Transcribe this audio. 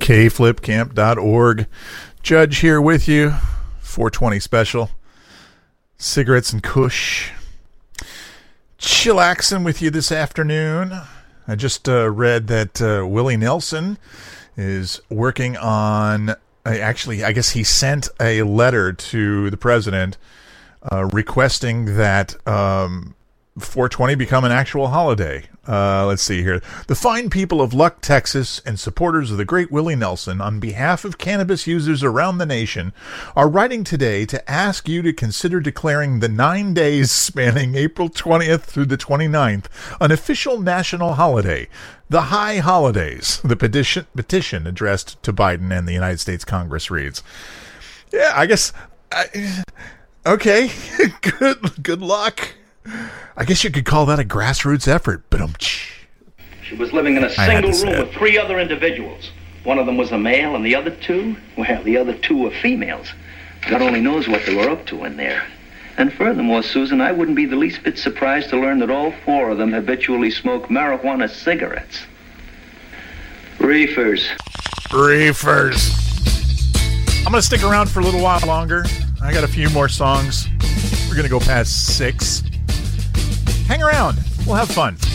kflipcamp.org. Judge here with you. 420 special. Cigarettes and Kush. Chillaxing with you this afternoon. I just read that Willie Nelson is working on... Actually, I guess he sent a letter to the president requesting that 420 become an actual holiday. Let's see here. The fine people of Luck, Texas, and supporters of the great Willie Nelson, on behalf of cannabis users around the nation, are writing today to ask you to consider declaring the 9 days spanning April 20th through the 29th an official national holiday. The High Holidays, the petition addressed to Biden and the United States Congress reads. Yeah, I guess... okay, good luck. I guess you could call that a grassroots effort, but She was living in a single room with 3 other individuals. One of them was a male, and the other 2, well, the other 2 were females. God only knows what they were up to in there. And furthermore, Susan, I wouldn't be the least bit surprised to learn that all 4 of them habitually smoke marijuana cigarettes. Reefers. I'm going to stick around for a little while longer. I got a few more songs. We're going to go past 6. Hang around. We'll have fun.